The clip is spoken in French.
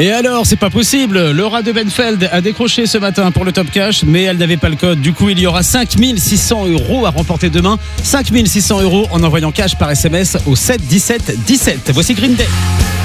Et alors, c'est pas possible. Laura de Benfeld a décroché ce matin pour le Top Cash, mais elle n'avait pas le code. Du coup, il y aura 5600 € à remporter demain. 5600 € en envoyant cash par SMS au 7 17 17. Voici Green Day.